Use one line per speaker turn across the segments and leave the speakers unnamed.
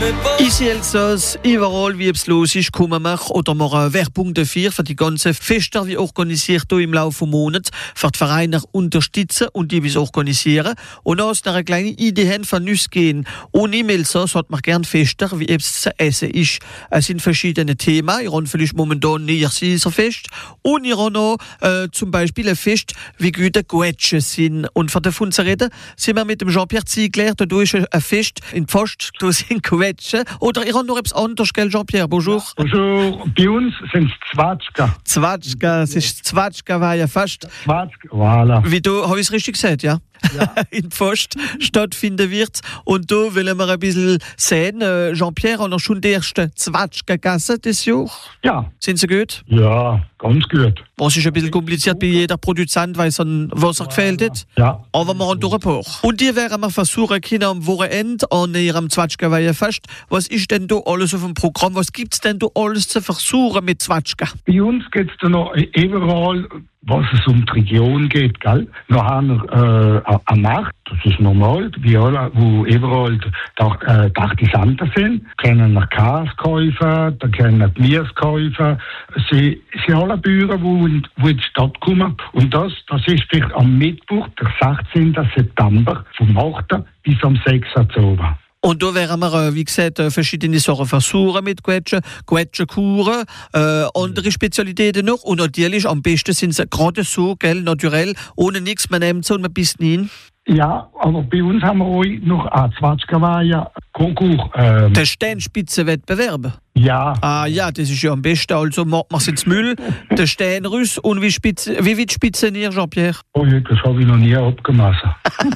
Ici Elsass, überall wie es los ist, kommen wir oder machen Werbung dafür für die ganzen Feste, wie organisiert hier im Laufe des Monats, für die Vereine unterstützen und die bis organisieren. Und aus einer kleinen Idee haben von uns gehen. Und im Elsass hat man gern Feste, wie es zu essen ist. Es sind verschiedene Themen. Ihr habt vielleicht momentan nicht dieser Fest. Und ihr habt noch zum Beispiel ein Fest, wie gute Guetsche sind. Und von davon zu reden, sind wir mit dem Jean-Pierre Ziegler, da ist ein Fest in Pfost, da sind Guetsche. Oder ihr habt noch etwas anderes, gell, Jean-Pierre? Bonjour.
Bonjour. Bei uns sind es Zwatschka.
Zwatschka, es ist Zwatschka, war ja fast.
Zwatschka, voilà.
Wie du, habe ich es richtig gesagt, ja?
Ja.
In Pfost stattfinden wird. Und da wollen wir ein bisschen sehen. Jean-Pierre hat noch schon die erste Zwatschka gegessen dieses Jahr.
Ja.
Sind sie gut?
Ja, ganz gut.
Was ist ein bisschen kompliziert bei jeder Produzent, weil es an Wasser gefehlt hat.
Ja.
Aber wir haben durch ein paar. Und die werden wir versuchen, Kinder am Wochenende an ihrem Zwatschka-Weihenfest. Was ist denn da alles auf dem Programm? Was gibt es denn da alles zu versuchen mit Zwatschka?
Bei uns geht es dann noch überall, was es um die Region geht, gell? Noch haben wir am Markt, das ist normal, wo überall Dachdisanten sind, können wir Käse kaufen, da können wir Gemüse kaufen. Sie alle Bauern, die in die Stadt kommen. Und das ist vielleicht am Mittwoch, der 16. September, vom 8. bis am 6. Oktober.
Und da werden wir, wie gesagt, verschiedene Sachen versuchen mit Guetsche-Kuren, andere Spezialitäten noch. Und natürlich, am besten sind sie gerade so, gell, naturell, ohne nichts, man nimmt so und man bisst ihn.
Ja, aber bei uns haben wir auch noch einen Zwatschka-Weihen-Konkurs.
Der Steinspitzenwettbewerb?
Ja.
Ah ja, das ist ja am besten. Also macht man es ins Müll, der Steinrüss. Und wie weit spitzen ihr, Jean-Pierre?
Oh, das habe ich noch nie abgemassen.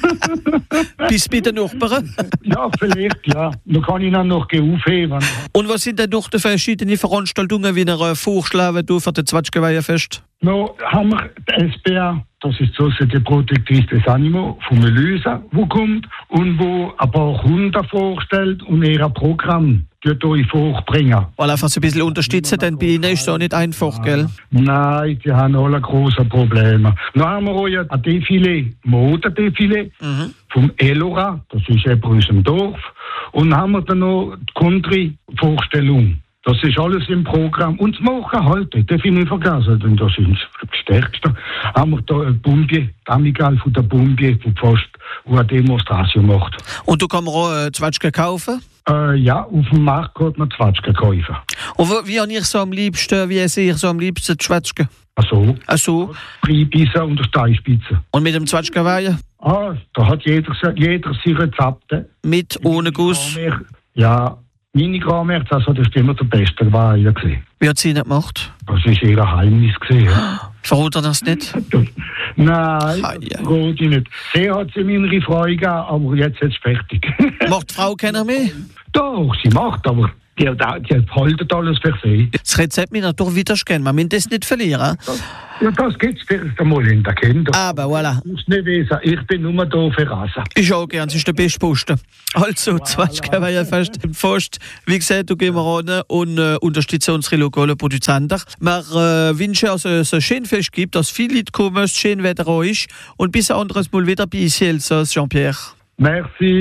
Bis bei den Nachbarn?
Ja, vielleicht, ja. Dann kann ich dann noch aufheben.
Und was sind denn noch die verschiedenen Veranstaltungen, wie ihr vorschlagen für das Zwatschka-Weihenfest?
Noch haben wir die SPA, das ist die Société Protectrice des Animaux von Melüse, die kommt und wo ein paar Hunde vorstellt und ihr Programm euch vorbringen.
Weil einfach so ein bisschen unterstützen, denn bei ihnen ist es auch nicht einfach, gell?
Nein, die haben alle große Probleme. Dann haben wir auch ein Defilé, Modedefilé vom Elora, das ist eben aus dem Dorf. Und dann haben wir dann noch die Country-Vorstellung. Das ist alles im Programm. Und das Machen halt, das darf ich nicht vergessen, denn das ist das Stärkste. Haben wir da ein Bumbier, Amigal von der Bumbier, von Post, der eine Demonstration macht.
Und du kannst auch Zwatschka kaufen?
Ja, auf dem Markt kann man Zwatschka kaufen.
Und wie essen ihr so am liebsten die Zwatschka?
Ach so. Freibisse und Steinspitze.
Und mit dem Zwatschka-Weihen?
Da hat jeder seine Rezepte.
Mit, ohne Guss?
Ja. Meine Gramärz, also das war immer der beste Weihen gewesen.
Wie hat sie nicht gemacht?
Das war ihr Geheimnis gewesen. Ja.
Verrät er das nicht?
Nein, verrät ich nicht. Sie hat sie mir ihre Freude gegeben, aber jetzt ist es fertig.
Macht die Frau keiner mehr?
Doch, sie macht, aber die haltet alles für sie.
Das Rezept müssen wir doch wieder kennen. Man muss das nicht verlieren.
Ja, das gibt es erst einmal in der Kinder.
Aber voilà.
Ich muss nicht wissen, ich bin nur da für Rasen.
Ich auch gern, das ist der beste Posten. Also, Zwatschka-Weihenfest im Pfost. Wie gesagt, da gehen wir ran und unterstützen unsere lokalen Produzenten. Wir wünschen, dass es ein schönes Fest gibt, dass viele Leute kommen, dass es schön Wetter ist. Und bis ein anderes Mal wieder bei Ici Elsass, Jean-Pierre.
Merci.